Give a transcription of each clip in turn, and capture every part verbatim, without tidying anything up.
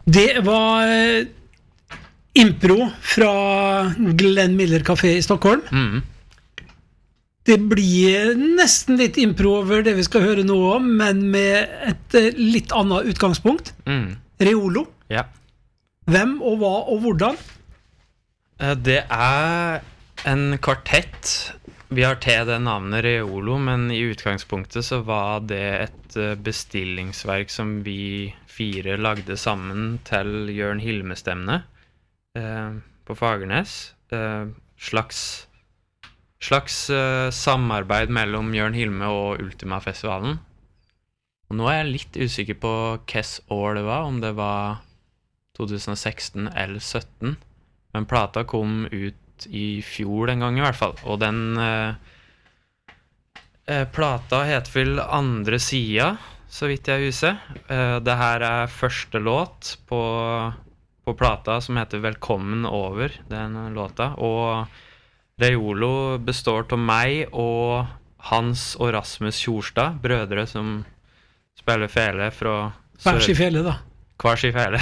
Det var eh, impro fra Glenn Miller Café i Stockholm. Mm. Det blir nesten litt impro over det vi skal høre nå om, men med et eh, litt annet utgangspunkt. Mm. Reolo. Ja. Hvem og hva og hvordan? Eh, Det er en kvartett. Vi har til det navnet Reolo, men i utgangspunktet så var det et eh, bestillingsverk som vi fire lagde sammen til Jørn Hilme-stevne eh, på Fagernes. Eh, slags slags eh, samarbeid mellom Jørn Hilme og Ultima-festivalen. Og nå er jeg litt usikker på hvilket år det var, om det var tjue seksten eller sytten. Men plata kom ut i fjor den gang i hvert fall. Og den eh, eh, plata heter vel Andre Sida, så vidt jeg husker. Eh, det her er første låt på, på plata som heter Velkommen over, den låta. Og Reolo består av meg og Hans og Rasmus Kjorstad, brødre som spiller fele fra Hver sin fele, da. Hver sin fele.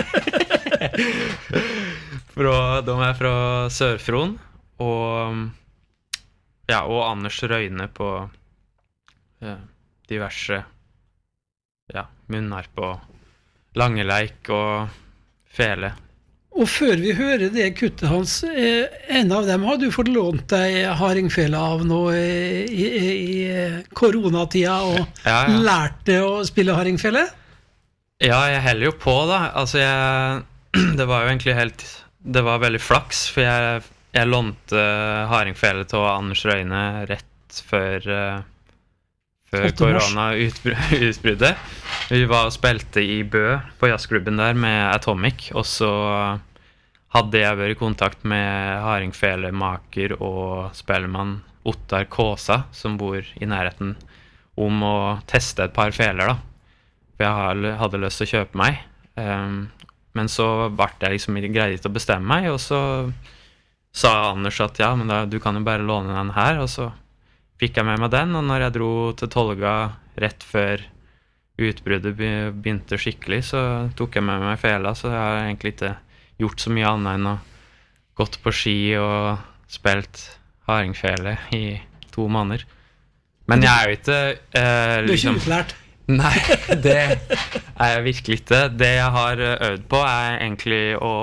fra, de er fra Sør-Fron, og, ja, og Anders Røyne på ja, diverse ja, munnharp og langeleik og fele. Og før vi hører det kuttet hans, eh, en av dem har du fått lånt deg hardingfele av nå i, i, i koronatida og Ja, ja. lært det å spille hardingfele? Ja, jeg heller jo på da. Altså, jeg, det var jo egentlig helt, det var veldig flaks, for jeg, jeg lånte hardingfele til Anders Røyne rett før, uh, før korona-utbruddet. Vi var og spilte i Bø på jazzklubben der med Atomic, og så hadde jeg vært i kontakt med hardingfelemaker og spellemann Ottar Kåsa, som bor i nærheten, om å teste et par feler da. For jeg hadde lyst til å kjøpe meg. Um, men så ble jeg liksom greid til å bestemme meg, og så sa Anders at ja, men da, du kan jo bare låne den her, og så fikk jeg med meg den, og når jeg dro til Tolga rett før utbruddet begynte skikkelig, så tok jeg med meg fela, så jeg har egentlig ikke gjort så mye annet enn å gått på ski og spilt hardingfele i to måneder. Men jeg er jo ikke eh, liksom, Du er ikke utlært? Nei, det er jeg virkelig ikke. Det jeg har øvd på er egentlig å,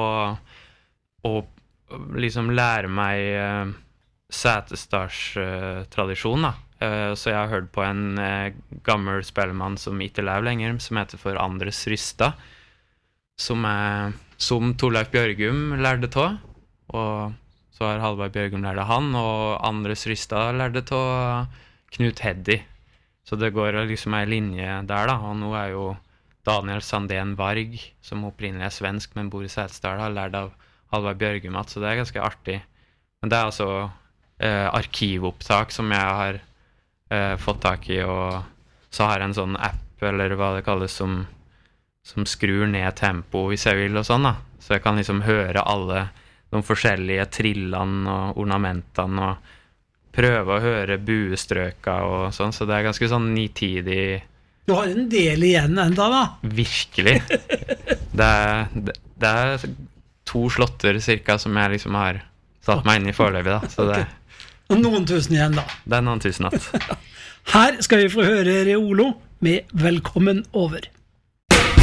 å liksom lære meg eh, Setesdals-tradisjon da. Uh, så jeg har hørt på en uh, gammel spellemann som ikke lever lenger, som heter for Andres Rysta, som, er, som Torleif Bjørgum lærte av, og så har Halvard Bjørgum lært av han, og Andres Rysta lærte av Knut Heddy. Så det går liksom en linje der da, og nå er jo Daniel Sandén Varg, som opprinnelig er svensk, men bor i Setesdal, har lært av Halvard Bjørgum, så det er ganske artig. Men det er altså uh, arkivopptak som jeg har Uh, fått tak i, og så har jeg en sånn app, eller hva det kalles, som, som skrur ned tempo hvis jeg vil og sånn da. Så jeg kan liksom høre alle de forskjellige trillene og ornamentene, og prøve å høre buestrøka og sånn, så det er ganske sånn nitidig. Du har en del igjen enda da. Virkelig. Det er, det, det er to slotter cirka som jeg liksom har satt meg inn i foreløpig da, så det Og noen tusen igjen da. Det er noen tusen natt. Her skal vi få høre Reolo med Velkommen over.